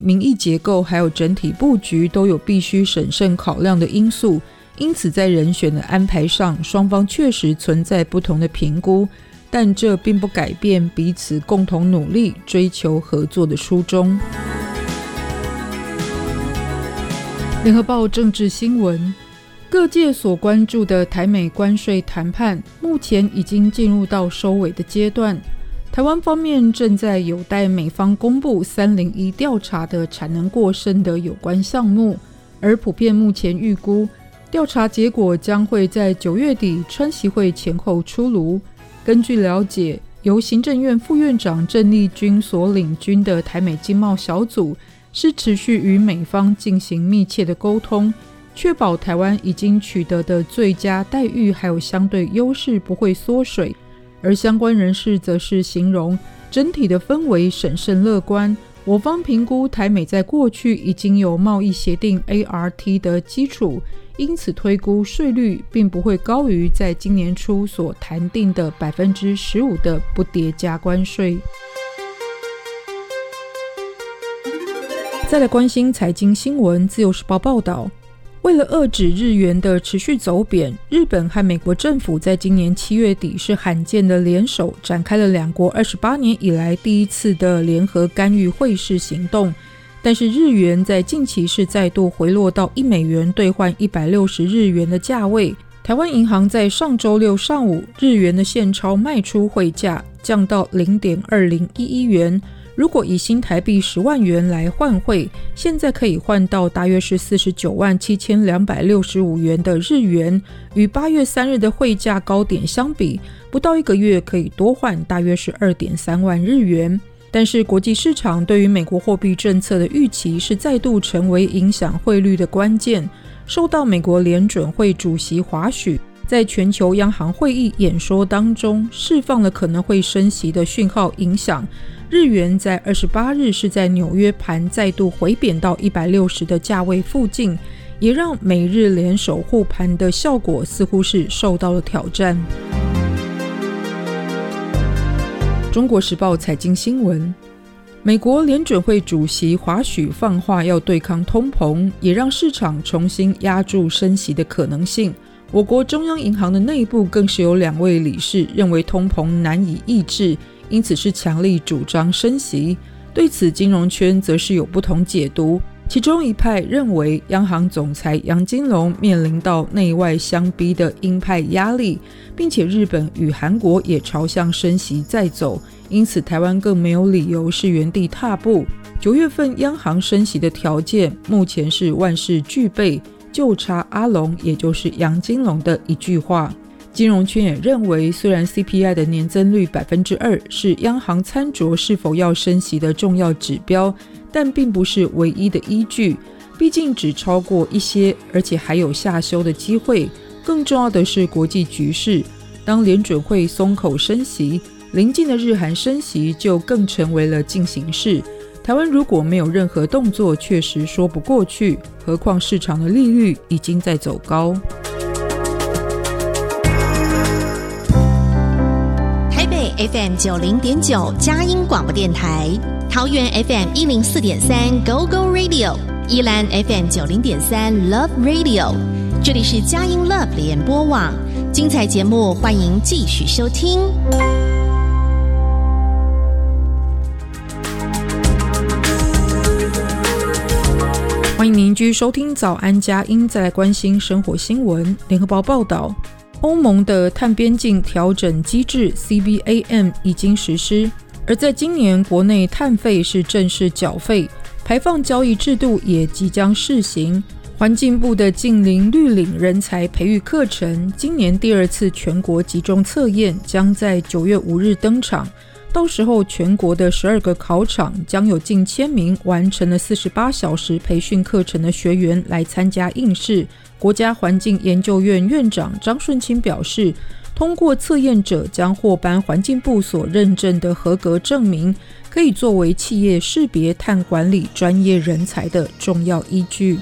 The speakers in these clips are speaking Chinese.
民意结构还有整体布局都有必须审慎考量的因素，因此在人选的安排上，双方确实存在不同的评估，但这并不改变彼此共同努力追求合作的初衷。联合报政治新闻，各界所关注的台美关税谈判目前已经进入到收尾的阶段，台湾方面正在有待美方公布301调查的产能过剩的有关项目，而普遍目前预估调查结果将会在9月底川习会前后出炉。根据了解，由行政院副院长郑丽君所领军的台美经贸小组是持续与美方进行密切的沟通，确保台湾已经取得的最佳待遇还有相对优势不会缩水。而相关人士则是形容整体的氛围审慎乐观，我方评估台美在过去已经有贸易协定 ART 的基础，因此推估税率并不会高于在今年初所谈定的 15% 的不叠加关税。再来关心财经新闻，自由时报报道，为了遏制日元的持续走贬，日本和美国政府在今年7月底是罕见的联手，展开了两国28年以来第一次的联合干预汇市行动。但是日元在近期是再度回落到1美元兑换160日元的价位。台湾银行在上周六上午，日元的现钞卖出汇价降到 0.2011 元，如果以新台币10万元来换汇，现在可以换到大约是497265元的日元，与8月3日的汇价高点相比，不到1个月可以多换大约是 2.3 万日元。但是国际市场对于美国货币政策的预期是再度成为影响汇率的关键，受到美国联准会主席华许在全球央行会议演说当中释放了可能会升息的讯号影响，日元在28日是在纽约盘再度回贬到160的价位附近，也让美日联手护盘的效果似乎是受到了挑战。中国时报财经新闻，美国联准会主席华许放话要对抗通膨，也让市场重新压住升息的可能性。我国中央银行的内部更是有2位理事认为通膨难以抑制，因此是强力主张升息。对此金融圈则是有不同解读，其中一派认为央行总裁杨金龙面临到内外相逼的鹰派压力，并且日本与韩国也朝向升息再走，因此台湾更没有理由是原地踏步。9月份央行升息的条件目前是万事俱备，就差阿龙也就是杨金龙的一句话。金融圈也认为，虽然 CPI 的年增率 2% 是央行参酌是否要升息的重要指标，但并不是唯一的依据，毕竟只超过一些，而且还有下修的机会。更重要的是国际局势，当联准会松口升息，邻近的日韩升息就更成为了进行式。台湾如果没有任何动作，确实说不过去，何况市场的利率已经在走高。 台北 FM 90.9佳音广播电台，桃园 FM 104.3 Go Go Radio， 宜兰 FM 90.3 Love Radio， 这里是佳音 Love 联播网，精彩节目欢迎继续收听。 欢迎您继续收听早安佳音，再来关心生活新闻。联合报报道，欧盟的碳边境调整机制 CBAM 已经实施，而在今年国内碳费是正式缴费，排放交易制度也即将试行。环境部的近邻绿领人才培育课程今年第2次全国集中测验将在9月5日登场，到时候全国的12个考场将有近1000名完成了48小时培训课程的学员来参加应试。国家环境研究院院长张顺清表示，通过测验者将获颁环境部所认证的合格证明，可以作为企业识别碳管理专业人才的重要依据。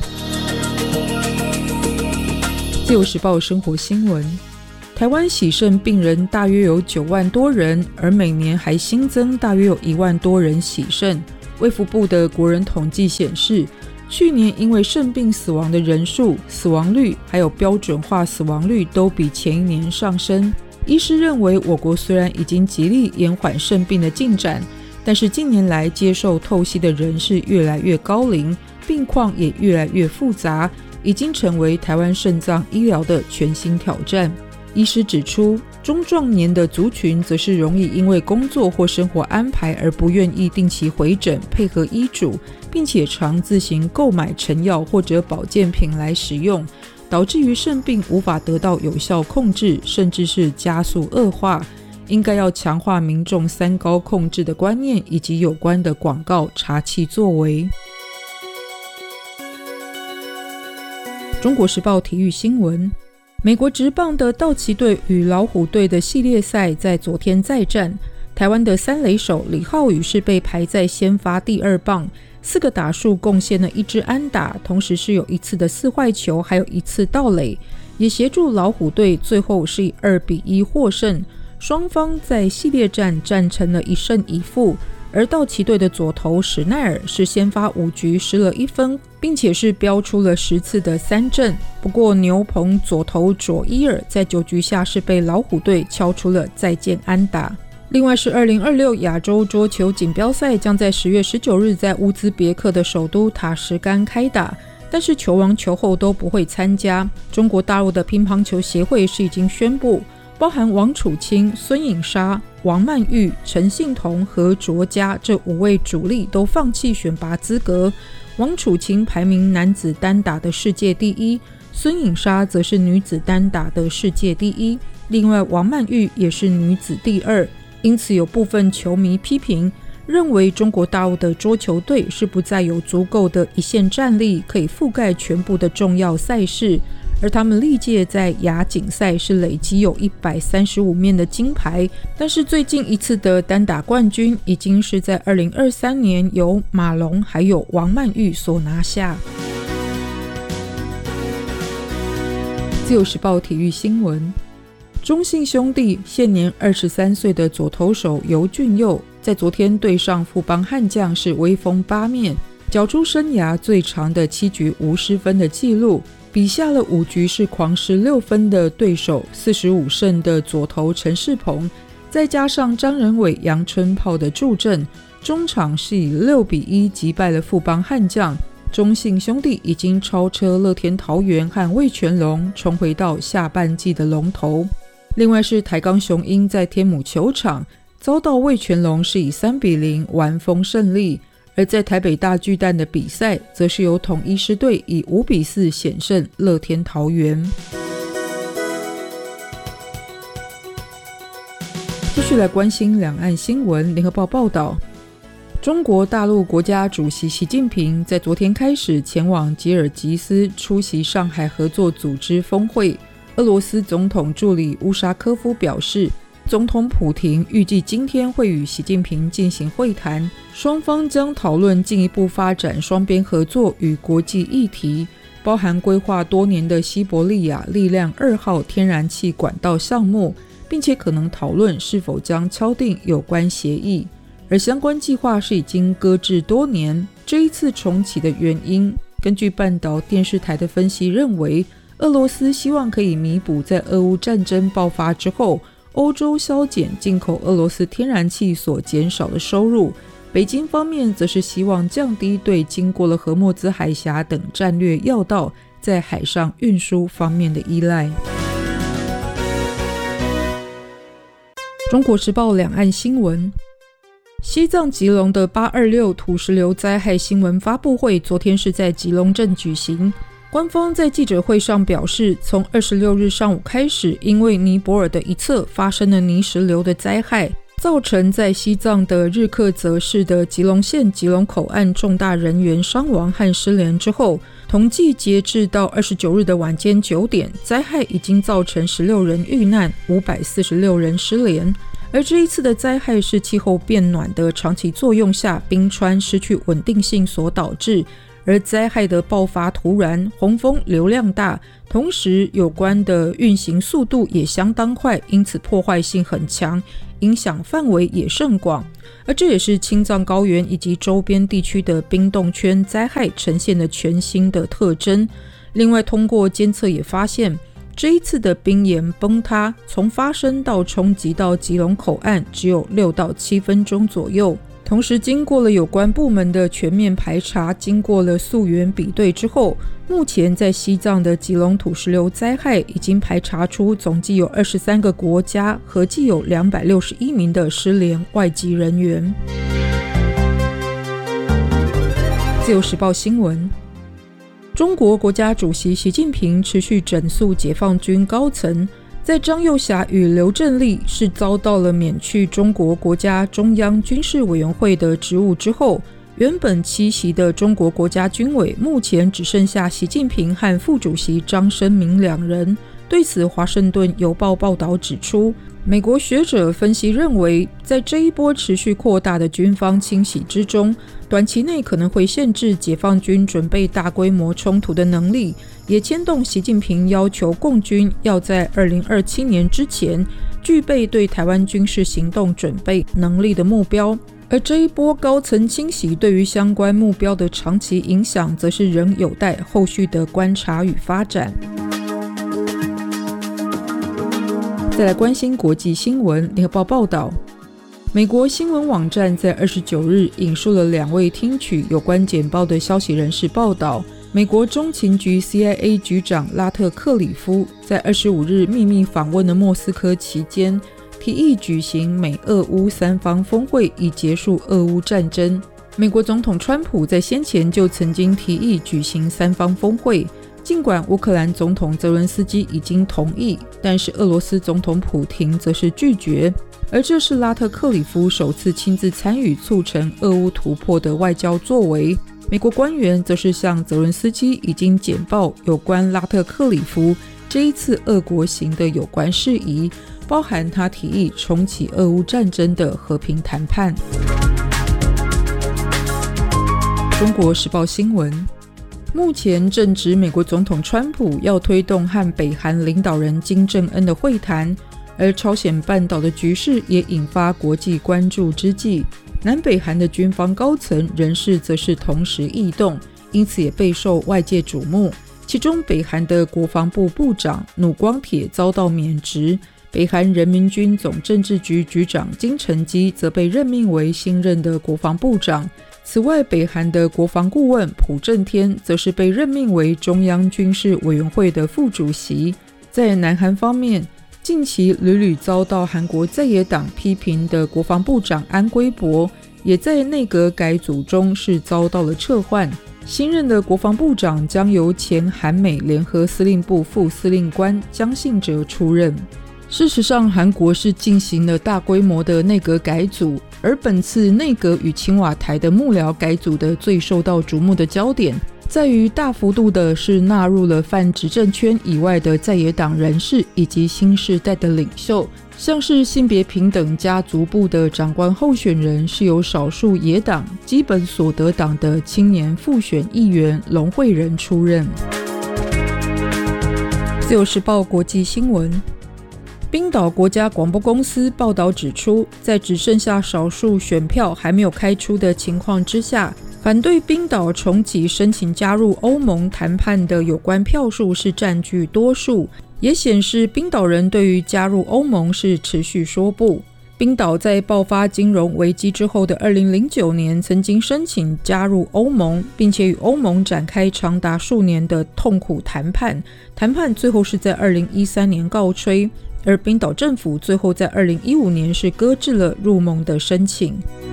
自由时报生活新闻，台湾洗肾病人大约有9万多人，而每年还新增大约有1万多人洗肾。 卫福部的国人统计显示，去年因为肾病死亡的人数、死亡率还有标准化死亡率都比前一年上升。医师认为，我国虽然已经极力延缓肾病的进展，但是近年来接受透析的人是越来越高龄，病况也越来越复杂，已经成为台湾肾脏医疗的全新挑战。医师指出，中壮年的族群则是容易因为工作或生活安排而不愿意定期回诊配合医嘱，并且常自行购买成药或者保健品来使用，导致于肾病无法得到有效控制，甚至是加速恶化。应该要强化民众三高控制的观念，以及有关的广告查气作为。中国时报体育新闻，美国职棒的道奇队与老虎队的系列赛在昨天再战，台湾的三垒手李浩宇是被排在先发第二棒，4个打数贡献了1支安打，同时是有1次的4坏球，还有1次盗垒，也协助老虎队最后是以2-1获胜。双方在系列战战成了1胜1负，而道奇队的左投史奈尔是先发5局失了1分，并且是标出了10次的3振。不过牛棚左投佐伊尔在9局下是被老虎队敲出了再见安打。另外是2026亚洲桌球锦标赛将在10月19日在乌兹别克的首都塔什干开打，但是球王球后都不会参加。中国大陆的乒乓球协会是已经宣布，包含王楚钦、孙颖莎、王曼玉、陈幸同和卓嘉这5位主力都放弃选拔资格。王楚钦排名男子单打的世界第1，孙颖莎则是女子单打的世界第1，另外王曼玉也是女子第2。因此有部分球迷批评，认为中国大陆的桌球队是不再有足够的一线战力可以覆盖全部的重要赛事，而他们历届在亚锦赛是累积有135面的金牌，但是最近一次的单打冠军已经是在2023年由马龙还有王曼玉所拿下。自由时报体育新闻，中信兄弟现年23岁的左投手尤俊佑在昨天对上富邦悍将是威风八面，缴出生涯最长的7局无失分的纪录，比下了5局是狂失6分的对手45胜的左投陈世鹏，再加上张仁伟、杨春炮的助阵，中场是以6-1击败了富邦悍将。中信兄弟已经超车乐天桃园和味全龙，重回到下半季的龙头。另外是台钢雄鹰在天母球场遭到味全龙是以3-0完封胜利，而在台北大巨蛋的比赛则是由统一狮队以5-4险胜乐天桃园。继续来关心两岸新闻，联合报报道，中国大陆国家主席习近平在昨天开始前往吉尔吉斯出席上海合作组织峰会。俄罗斯总统助理乌沙科夫表示，总统普廷预计今天会与习近平进行会谈，双方将讨论进一步发展双边合作与国际议题，包含规划多年的西伯利亚力量2号天然气管道项目，并且可能讨论是否将敲定有关协议。而相关计划是已经搁置多年，这一次重启的原因，根据半岛电视台的分析认为，俄罗斯希望可以弥补在俄乌战争爆发之后，欧洲削减进口俄罗斯天然气所减少的收入。北京方面则是希望降低对经过了荷默兹海峡等战略要道在海上运输方面的依赖。中国时报两岸新闻，西藏吉隆的826土石流灾害新闻发布会昨天是在吉隆镇举行。官方在记者会上表示，从26日上午开始，因为尼泊尔的一侧发生了泥石流的灾害，造成在西藏的日喀则市的吉隆县吉隆口岸重大人员伤亡和失联之后，统计截至到29日的晚间9点，灾害已经造成16人遇难，546人失联。而这一次的灾害是气候变暖的长期作用下冰川失去稳定性所导致， 而灾害的爆发突然，洪峰流量大，同时有关的运行速度也相当快，因此破坏性很强，影响范围也甚广。而这也是青藏高原以及周边地区的冰冻圈灾害呈现的全新的特征。另外，通过监测也发现，这一次的冰岩崩塌从发生到冲击到基隆口岸只有6到7分钟左右。同时经过了有关部门的全面排查，经过了溯源比对之后，目前在西藏的基隆土石流灾害已经排查出总计有23个国家，合计有261名的失联外籍人员。自由时报新闻，中国国家主席习近平持续整肃解放军高层，在张又侠与刘振立是遭到了免去中国国家中央军事委员会的职务之后，原本7席的中国国家军委目前只剩下习近平和副主席张生明2人。对此，华盛顿邮报报道指出，美国学者分析认为，在这一波持续扩大的军方清洗之中，短期内可能会限制解放军准备大规模冲突的能力，也牵动习近平要求共军要在2027年之前具备对台湾军事行动准备能力的目标。而这一波高层清洗对于相关目标的长期影响，则是仍有待后续的观察与发展。再来关心国际新闻，联合报报道，美国新闻网站在29日引述了2位听取有关简报的消息人士报道，美国中情局 CIA 局长拉特克里夫在25日秘密访问的莫斯科期间，提议举行美俄乌3方峰会，以结束俄乌战争。美国总统川普在先前就曾经提议举行3方峰会，尽管乌克兰总统泽伦斯基已经同意，但是俄罗斯总统普廷则是拒绝。而这是拉特克里夫首次亲自参与促成俄乌突破的外交作为。美国官员则是向泽伦斯基已经简报有关拉特克里夫这一次俄国行的有关事宜，包含他提议重启俄乌战争的和平谈判。中国时报新闻，目前正值美国总统川普要推动和北韩领导人金正恩的会谈，而朝鲜半岛的局势也引发国际关注之际，南北韩的军方高层人士则是同时异动，因此也备受外界瞩目。其中北韩的国防部部长弩光铁遭到免职，北韩人民军总政治局局长金成基则被任命为新任的国防部长。此外，北韩的国防顾问朴正天则是被任命为中央军事委员会的副主席。在南韩方面，近期屡屡遭到韩国在野党批评的国防部长安圭博，也在内阁改组中是遭到了撤换。新任的国防部长将由前韩美联合司令部副司令官姜信哲出任。事实上，韩国是进行了大规模的内阁改组，而本次内阁与青瓦台的幕僚改组的最受到瞩目的焦点，在于大幅度的是纳入了泛执政圈以外的在野党人士以及新世代的领袖，像是性别平等家族部的长官候选人是由少数野党基本所得党的青年复选议员龙慧仁出任。自由时报国际新闻，冰岛国家广播公司报道指出，在只剩下少数选票还没有开出的情况之下，反对冰岛重启申请加入欧盟谈判的有关票数是占据多数，也显示冰岛人对于加入欧盟是持续说不。冰岛在爆发金融危机之后的2009年曾经申请加入欧盟，并且与欧盟展开长达数年的痛苦谈判，谈判最后是在2013年告吹，而冰岛政府最后在2015年是搁置了入盟的申请。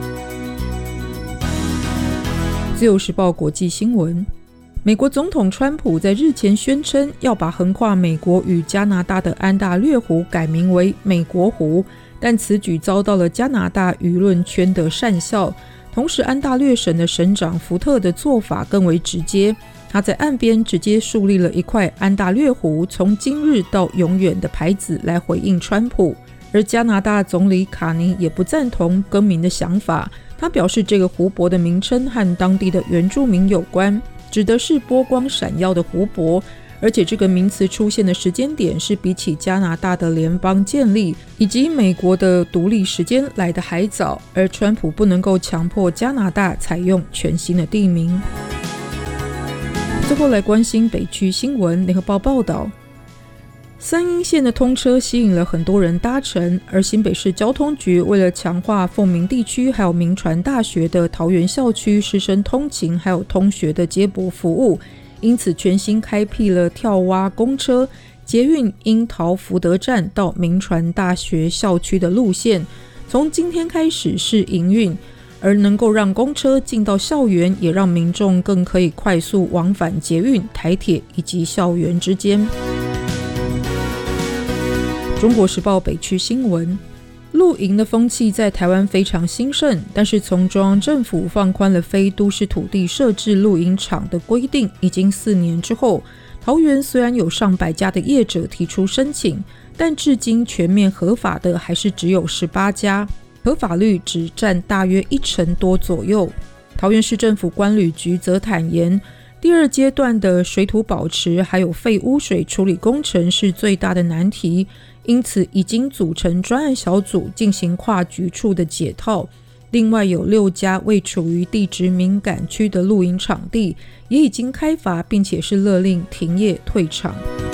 自由时报国际新闻，美国总统川普在日前宣称要把横跨美国与加拿大的安大略湖改名为美国湖，但此举遭到了加拿大舆论圈的讪笑。同时，安大略省的省长福特的做法更为直接，他在岸边直接树立了一块安大略湖从今日到永远的牌子来回应川普。而加拿大总理卡尼也不赞同更名的想法，他表示这个湖泊的名称和当地的原住民有关。 指的是波光闪耀的湖泊，而且这个名词出现的时间点是比起加拿大的联邦建立以及美国的独立时间来得还早，而川普不能够强迫加拿大采用全新的地名。最后来关心北区新闻，联合报报道，三鶯线的通车吸引了很多人搭乘，而新北市交通局为了强化凤鸣地区还有铭传大学的桃园校区师生通勤还有通学的接驳服务，因此全新开辟了跳蛙公车捷运樱桃福德站到铭传大学校区的路线，从今天开始试营运，而能够让公车进到校园，也让民众更可以快速往返捷运、台铁以及校园之间。中国时报北区新闻，露营的风气在台湾非常兴盛，但是从中央政府放宽了非都市土地设置露营场的规定已经4年之后，桃园虽然有上百家的业者提出申请，但至今全面合法的还是只有18家，合法率只占大约1%多左右。桃园市政府关旅局则坦言，第2阶段的水土保持还有废污水处理工程是最大的难题，因此已经组成专案小组进行跨局处的解套。另外有6家未处于地质敏感区的露营场地也已经开罚，并且是勒令停业退场。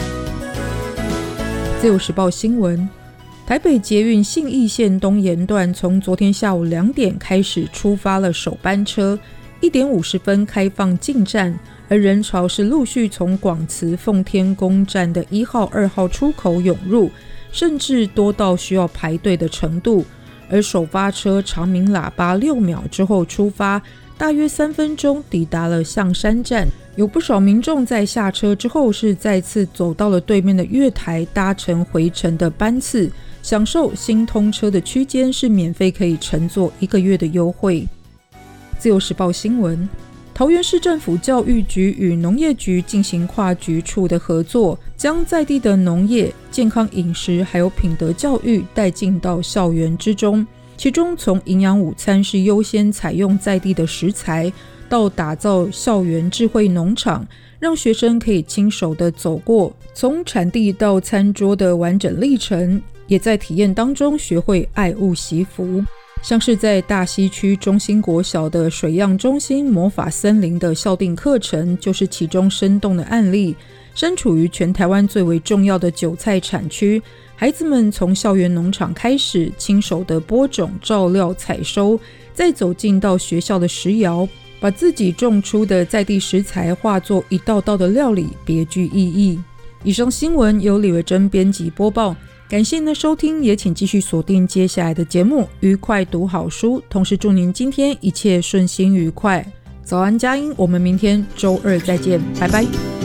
自由时报新闻，台北捷运信义线东延段从昨天下午2点开始出发了首班车，1点50分开放进站，而人潮是陆续从广慈奉天宫站的1号、2号出口涌入，甚至多到需要排队的程度。而首发车长鸣喇叭6秒之后出发，大约3分钟抵达了象山站。有不少民众在下车之后是再次走到了对面的月台，搭乘回程的班次，享受新通车的区间是免费可以乘坐1个月的优惠。自由时报新闻，桃园市政府教育局与农业局进行跨局处的合作，将在地的农业、健康饮食还有品德教育带进到校园之中。其中从营养午餐是优先采用在地的食材，到打造校园智慧农场，让学生可以亲手的走过从产地到餐桌的完整历程，也在体验当中学会爱物惜福。像是在大溪区中心国小的水漾中心魔法森林的校订课程就是其中生动的案例。身处于全台湾最为重要的韭菜产区，孩子们从校园农场开始亲手的播种、照料、采收，再走进到学校的食窑，把自己种出的在地食材化作一道道的料理，别具意义。以上新闻由李维珍编辑播报，感谢您的收听，也请继续锁定接下来的节目，愉快读好书，同时祝您今天一切顺心愉快。早安佳音，我们明天周2再见，拜拜。